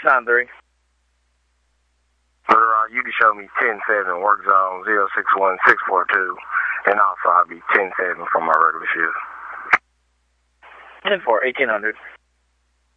693. You can show me 10-7, work zone 061642, and also I'll be 10-7 from my regular shift. 10-4, 1800.